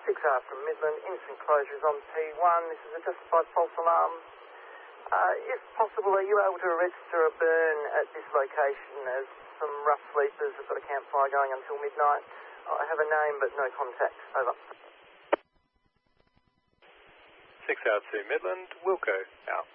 6R from Midland, instant closure is on P1. This is a justified false alarm. If possible, are you able to register a burn at this location as some rough sleepers have got a campfire going until midnight? I have a name but no contact. Over. 6R to Midland, Wilco, out.